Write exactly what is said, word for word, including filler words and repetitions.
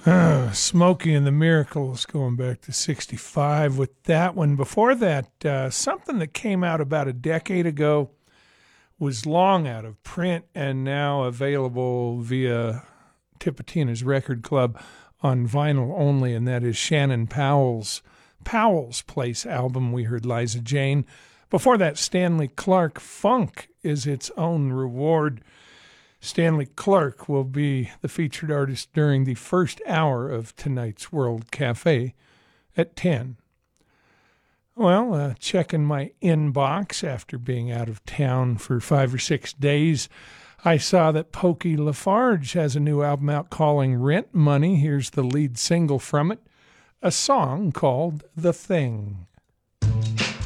Uh, Smokey and the Miracles going back to sixty-five with that one. Before that, uh, something that came out about a decade ago was long out of print and now available via Tipitina's Record Club on vinyl only, and that is Shannon Powell's Powell's Place album. We heard Liza Jane. Before that, Stanley Clarke, Funk is its own reward. Stanley Clarke will be the featured artist during the first hour of tonight's World Cafe at ten. Well, uh, checking my inbox after being out of town for five or six days, I saw that Pokey Lafarge has a new album out calling Rent Money. Here's the lead single from it, a song called The Thing.